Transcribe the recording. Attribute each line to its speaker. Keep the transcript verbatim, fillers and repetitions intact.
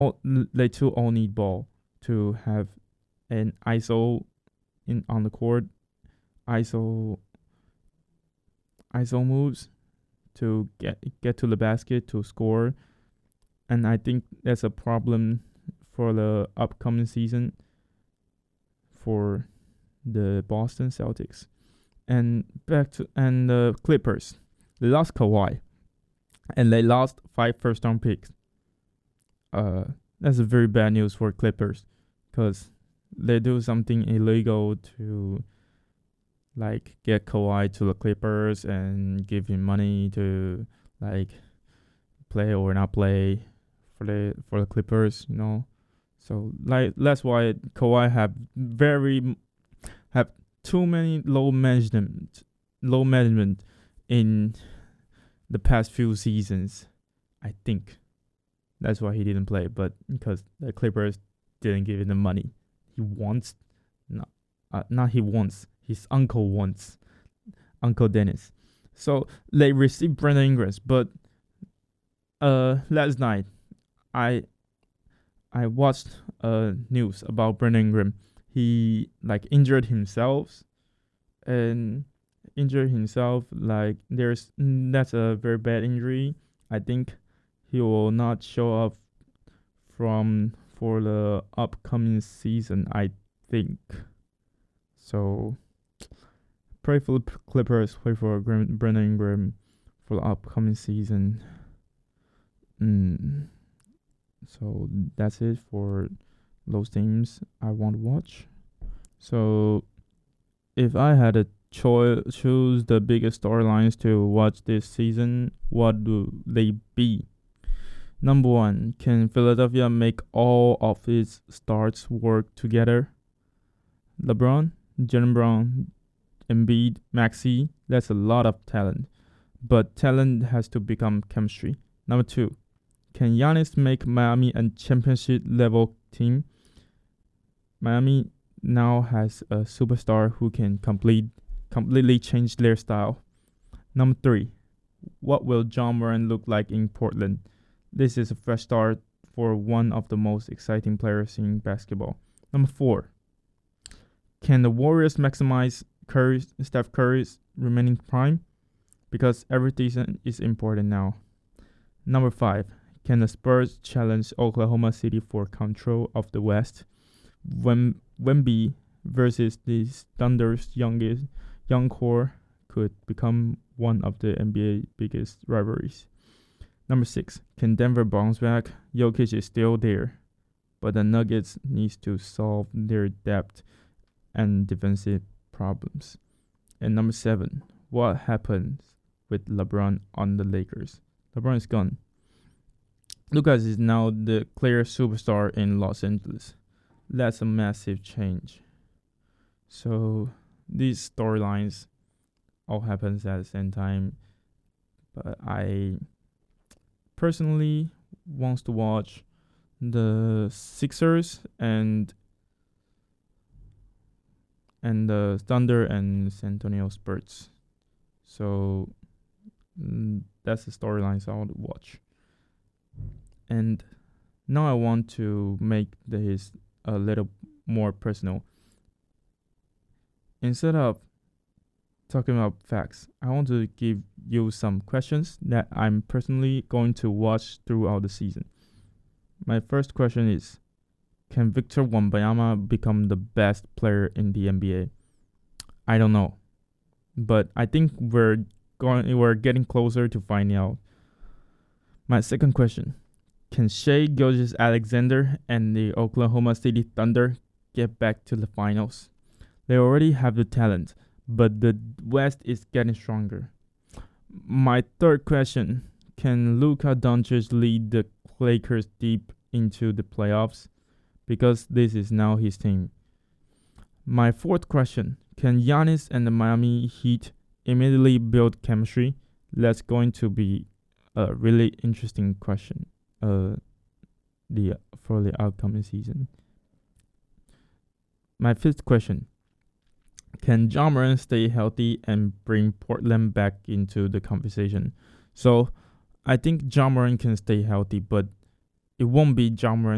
Speaker 1: all, they two all need ball to have an I S O in on the court, I S O I S O moves to get get to the basket to score, and I think that's a problem for the upcoming season for the Boston Celtics. And back to and the Clippers, they lost Kawhi, and they lost five first round picks. Uh, that's a very bad news for Clippers, because they do something illegal to like get Kawhi to the Clippers and give him money to like play or not play for the for the Clippers, you know. So like that's why Kawhi have very have too many low management low management in the past few seasons. I think that's why he didn't play, but because the Clippers didn't give him the money he wants, not uh, not he wants, his uncle wants, Uncle Dennis. So they received Brandon Ingram, but uh last night I I watched uh news about Brandon Ingram. He like injured himself and injured himself like there's that's a very bad injury. I think he will not show up from for the upcoming season, I think. So pray for the Clippers, pray for Brandon Ingram for the upcoming season. Mm. So that's it for those teams I want to watch. So if I had a choice, choose the biggest storylines to watch this season, what do they be? Number one, can Philadelphia make all of its stars work together? LeBron, Jalen Brown, Embiid, Maxey, that's a lot of talent. But talent has to become chemistry. Number two, can Giannis make Miami a championship level team? Miami now has a superstar who can complete completely change their style. Number three, what will Ja Morant look like in Portland? This is a fresh start for one of the most exciting players in basketball. Number four, can the Warriors maximize Curry, Steph Curry's remaining prime? Because every season is important now. Number five, can the Spurs challenge Oklahoma City for control of the West? Wem- Wemby versus the Thunder's youngest young core could become one of the N B A biggest rivalries. Number six, can Denver bounce back? Jokic is still there, but the Nuggets needs to solve their depth and defensive problems. And number seven, what happens with LeBron on the Lakers? LeBron is gone. Lucas is now the clear superstar in Los Angeles. That's a massive change. So these storylines all happens at the same time, but I personally wants to watch the Sixers and and the Thunder and San Antonio Spurs. So mm, that's the storylines I want to watch. And now I want to make this a little more personal. Instead of talking about facts, I want to give you some questions that I'm personally going to watch throughout the season. My first question is, can Victor Wembanyama become the best player in the N B A? I don't know, but I think we're going we're getting closer to finding out. My second question, can Shai Gilgeous-Alexander and the Oklahoma City Thunder get back to the finals? They already have the talent, but the West is getting stronger. My third question, can Luka Doncic lead the Lakers deep into the playoffs? Because this is now his team. My fourth question, can Giannis and the Miami Heat immediately build chemistry? That's going to be a really interesting question uh, the for the upcoming season. My fifth question, can Ja Morant stay healthy and bring Portland back into the conversation? So I think Ja Morant can stay healthy, but it won't be Ja Morant